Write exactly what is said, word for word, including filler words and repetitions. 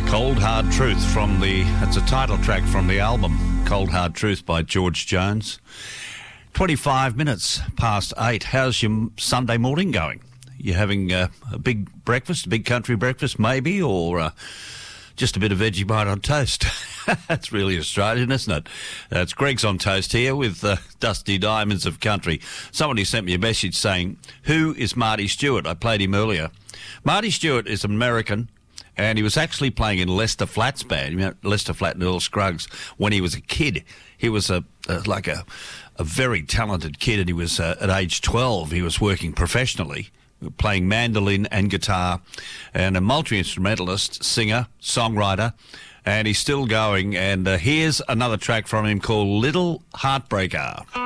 Cold Hard Truth from the, it's a title track from the album Cold Hard Truth by George Jones. twenty-five minutes past eight. How's your Sunday morning going? You having uh, a big breakfast, a big country breakfast maybe, or uh, just a bit of Vegemite on toast? That's really Australian, isn't it? Uh, it's Greg's on Toast here with uh, Dusty Diamonds of Country. Somebody sent me a message saying, who is Marty Stewart? I played him earlier. Marty Stewart is American, and he was actually playing in Lester Flatt's band, you know, Lester Flatt and Earl Scruggs, when he was a kid. He was a, a like a, a very talented kid, and he was uh, at age twelve. He was working professionally, playing mandolin and guitar, and a multi-instrumentalist, singer, songwriter, and he's still going. And uh, here's another track from him called Little Heartbreaker.